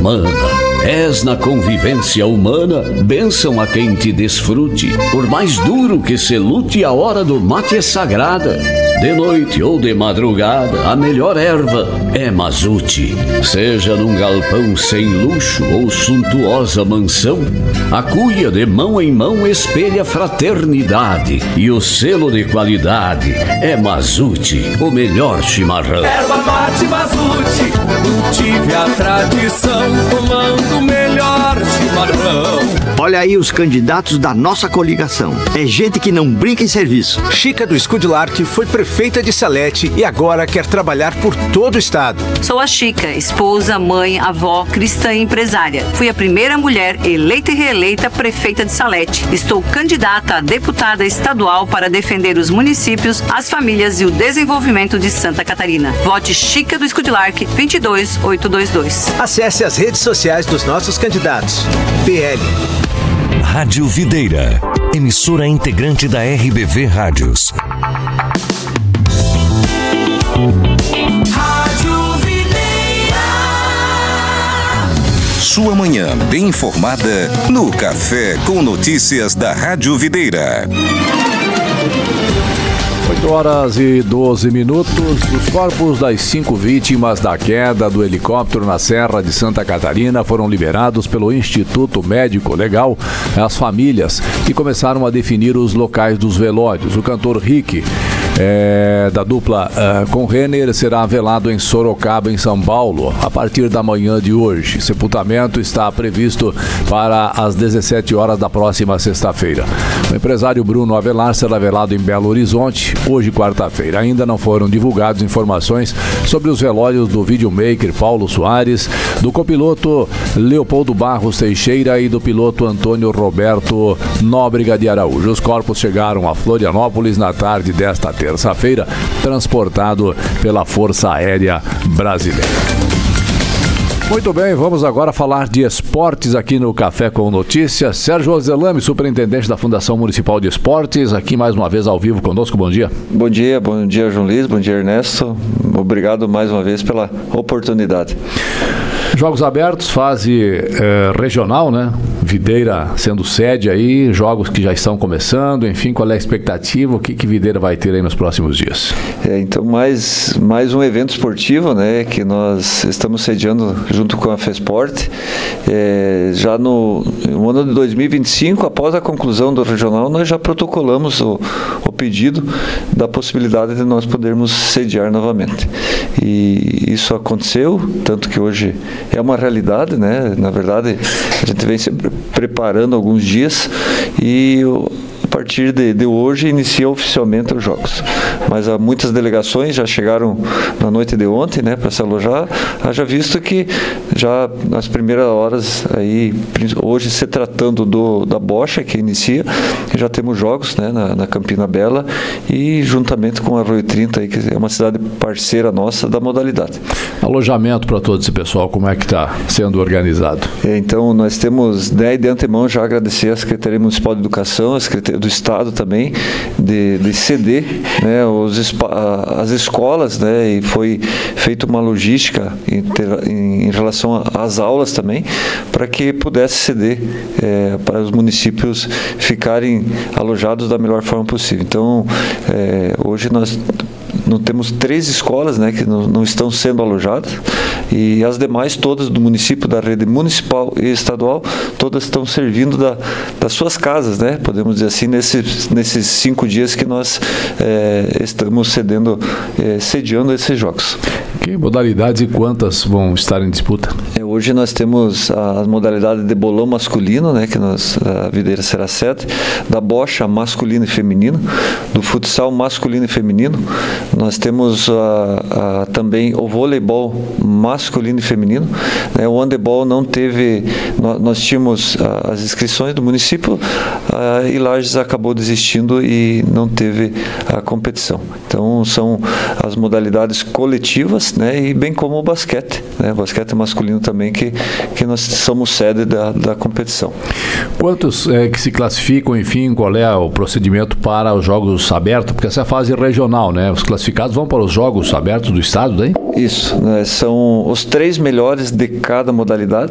mana. És na convivência humana, bênção a quem te desfrute. Por mais duro que se lute, a hora do mate é sagrada. De noite ou de madrugada, a melhor erva é mazute. Seja num galpão sem luxo ou suntuosa mansão, a cuia de mão em mão espelha fraternidade. E o selo de qualidade é Mazute, o melhor chimarrão. Erva mate Mazute, cultive a tradição, tomando o melhor chimarrão. Olha aí os candidatos da nossa coligação. É gente que não brinca em serviço. Chica do Escudilarque foi prefeita de Salete e agora quer trabalhar por todo o estado. Sou a Chica, esposa, mãe, avó, cristã e empresária. Fui a primeira mulher eleita e reeleita prefeita de Salete. Estou candidata a deputada estadual para defender os municípios, as famílias e o desenvolvimento de Santa Catarina. Vote Chica do Escudilarque 22822. Acesse as redes sociais dos nossos candidatos. PL. Rádio Videira, emissora integrante da RBV Rádios. Rádio Videira. Sua manhã bem informada no Café com Notícias da Rádio Videira. 8h12. Os corpos das 5 vítimas da queda do helicóptero na Serra de Santa Catarina foram liberados pelo Instituto Médico Legal às famílias que começaram a definir os locais dos velórios. O cantor Rick, da dupla com Renner, será velado em Sorocaba, em São Paulo, a partir da manhã de hoje. Sepultamento está previsto para as 17 horas da próxima sexta-feira. O empresário Bruno Avelar será velado em Belo Horizonte, hoje, quarta-feira. Ainda não foram divulgadas informações sobre os velórios do videomaker Paulo Soares, do copiloto Leopoldo Barros Teixeira e do piloto Antônio Roberto Nóbrega de Araújo. Os corpos chegaram a Florianópolis na tarde desta terça-feira, transportado pela Força Aérea Brasileira. Muito bem, vamos agora falar de esportes aqui no Café com Notícias. Sérgio Ozelame, superintendente da Fundação Municipal de Esportes, aqui mais uma vez ao vivo conosco. Bom dia. Bom dia, João Luiz, bom dia, Ernesto. Obrigado mais uma vez pela oportunidade. Jogos abertos, fase regional, né? Videira sendo sede aí, jogos que já estão começando, enfim, qual é a expectativa? O que Videira vai ter aí nos próximos dias? Então, mais um evento esportivo, né, que nós estamos sediando junto com a FESPORT. Já no ano de 2025, após a conclusão do regional, nós já protocolamos o pedido da possibilidade de nós podermos sediar novamente. E isso aconteceu, tanto que hoje é uma realidade, né? Na verdade, a gente vem se preparando alguns dias e a partir de hoje inicia oficialmente os jogos. Mas muitas delegações já chegaram na noite de ontem, né, para se alojar, haja visto que já nas primeiras horas, aí, hoje se tratando da Bocha, que inicia, já temos jogos, né, na Campina Bela e juntamente com a Arroio 30, aí, que é uma cidade parceira nossa da modalidade. Alojamento para todo esse pessoal, como é que está sendo organizado? Então, nós temos, de antemão, já agradecer à Secretaria Municipal de Educação, a Secretaria do Estado também, de ceder, né, as escolas, né, e foi feita uma logística em relação às aulas também, para que pudesse ceder para os municípios ficarem alojados da melhor forma possível. Então, hoje nós não temos 3 escolas, né, que não estão sendo alojadas, e as demais todas do município, da rede municipal e estadual, todas estão servindo das suas casas, né, podemos dizer assim, nesses 5 dias que nós estamos sediando esses jogos. Que modalidades e quantas vão estar em disputa? Hoje nós temos a modalidade de bolão masculino, né, que a Videira será sede, da bocha masculino e feminino, do futsal masculino e feminino. Nós temos também o voleibol masculino e feminino, né, o handebol não teve, nós tínhamos as inscrições do município e Lages acabou desistindo e não teve a competição. Então são as modalidades coletivas, né, e bem como o basquete, né, o basquete masculino também, que nós somos sede da competição. Quantos que se classificam, enfim, qual é o procedimento para os jogos abertos? Porque essa é a fase regional, né? Os classificados vão para os jogos abertos do estado daí? Isso, né? São os 3 melhores de cada modalidade,